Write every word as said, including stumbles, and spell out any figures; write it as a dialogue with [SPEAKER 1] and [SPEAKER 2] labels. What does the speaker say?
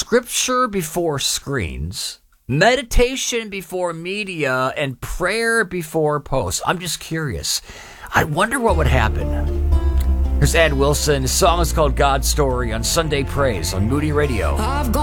[SPEAKER 1] scripture before screens, meditation before media, and prayer before posts. I'm just curious. I wonder what would happen. Here's Ed Wilson. The song is called God's Story on Sunday Praise on Moody Radio. I've